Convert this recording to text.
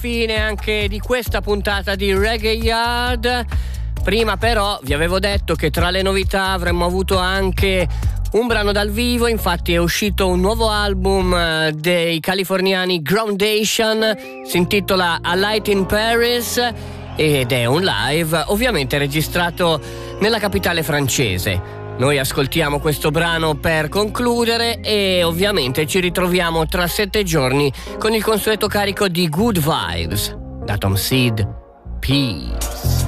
Fine anche di questa puntata di Reggae Yard. Prima però vi avevo detto che tra le novità avremmo avuto anche un brano dal vivo. Infatti è uscito un nuovo album dei californiani Groundation, si intitola A Light in Paris ed è un live ovviamente registrato nella capitale francese. Noi ascoltiamo questo brano per concludere e ovviamente ci ritroviamo tra 7 giorni con il consueto carico di Good Vibes. Da Tom Seed, peace.